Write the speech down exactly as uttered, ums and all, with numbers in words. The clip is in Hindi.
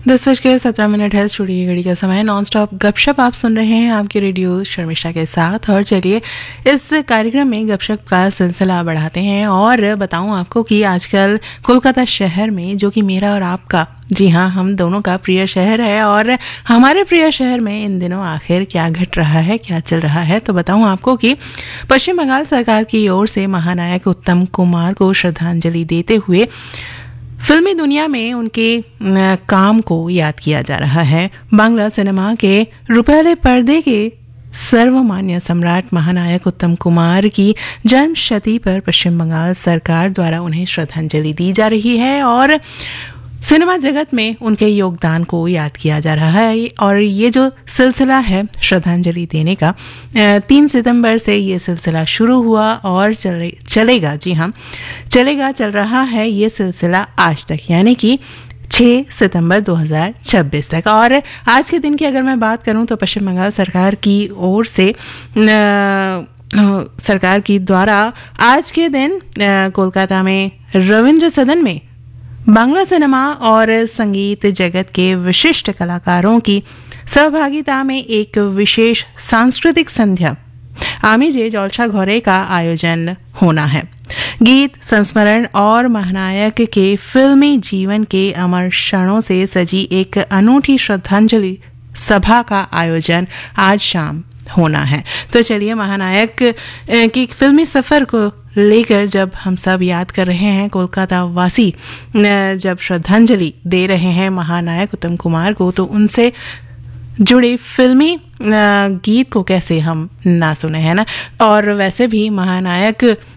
दस बजकर सत्रह मिनट है। स्टूडियो घड़ी का समय। नॉन स्टॉप गपशप आप सुन रहे हैं आपके रेडियो शर्मिष्ठा के साथ। और चलिए इस कार्यक्रम में गपशप का सिलसिला बढ़ाते हैं और बताऊं आपको कि आजकल कोलकाता शहर में, जो कि मेरा और आपका, जी हाँ, हम दोनों का प्रिय शहर है, और हमारे प्रिय शहर में इन दिनों आखिर क्या घट रहा है, क्या चल रहा है, तो बताऊं आपको कि पश्चिम बंगाल सरकार की ओर से महानायक उत्तम कुमार को श्रद्धांजलि देते हुए फिल्मी दुनिया में उनके काम को याद किया जा रहा है। बांग्ला सिनेमा के रुपहले पर्दे के सर्वमान्य सम्राट महानायक उत्तम कुमार की जन्म शती पर पश्चिम बंगाल सरकार द्वारा उन्हें श्रद्धांजलि दी जा रही है और सिनेमा जगत में उनके योगदान को याद किया जा रहा है। और ये जो सिलसिला है श्रद्धांजलि देने का, तीन सितंबर से ये सिलसिला शुरू हुआ और चले चलेगा जी हाँ चलेगा चल रहा है ये सिलसिला आज तक, यानी कि छह सितंबर दो हज़ार छब्बीस तक। और आज के दिन की अगर मैं बात करूं तो पश्चिम बंगाल सरकार की ओर से न, सरकार की द्वारा आज के दिन कोलकाता में रविंद्र सदन में बांग्ला सिनेमा और संगीत जगत के विशिष्ट कलाकारों की सहभागिता में एक विशेष सांस्कृतिक संध्या आमी जे जलसा घरे का आयोजन होना है। गीत, संस्मरण और महानायक के फिल्मी जीवन के अमर क्षणों से सजी एक अनूठी श्रद्धांजलि सभा का आयोजन आज शाम होना है। तो चलिए महानायक की फिल्मी सफर को लेकर जब हम सब याद कर रहे हैं, कोलकाता वासी जब श्रद्धांजलि दे रहे हैं महानायक उत्तम कुमार को, तो उनसे जुड़े फिल्मी गीत को कैसे हम ना सुने, है ना। और वैसे भी महानायक